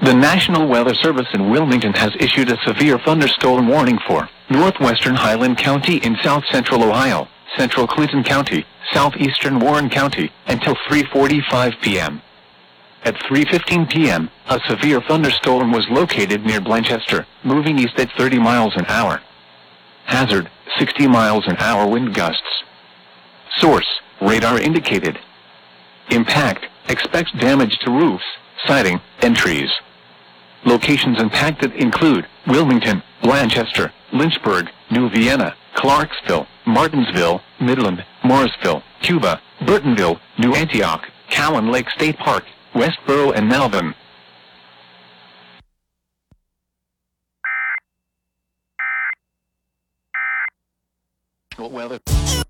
The National Weather Service in Wilmington has issued a severe thunderstorm warning for northwestern Highland County in south-central Ohio, central Clinton County, southeastern Warren County, until 3:45 p.m. At 3:15 p.m., a severe thunderstorm was located near Blanchester, moving east at 30 miles an hour. Hazard, 60 miles an hour wind gusts. Source, radar indicated. Impact, expects damage to roofs, siding, and trees. Locations impacted include Wilmington, Blanchester, Lynchburg, New Vienna, Clarksville, Martinsville, Midland, Morrisville, Cuba, Burtonville, New Antioch, Cowan Lake State Park, Westboro, and Malvern. Weather.